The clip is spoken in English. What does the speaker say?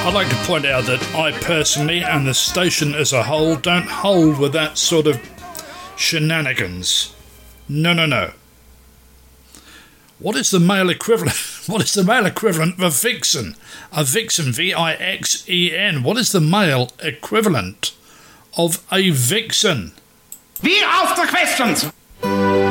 I'd like to point out that I personally and the station as a whole don't hold with that sort of shenanigans. No. What is the male equivalent? What is the male equivalent of a vixen? A vixen, V-I-X-E-N. What is the male equivalent of a vixen? Wie auf the questions?